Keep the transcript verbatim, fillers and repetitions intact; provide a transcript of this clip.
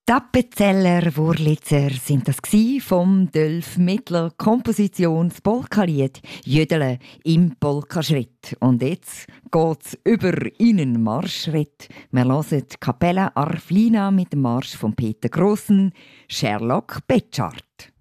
Die Appenzeller Wurlitzer sind das gsi vom Dölf Mittler Kompositions-Polkalied «Jödele im Polkaschritt». Und jetzt geht's über in einen Marschritt. Wir hören die Kapelle Arflina mit dem Marsch von Peter Grossen, Sherlock Betschart.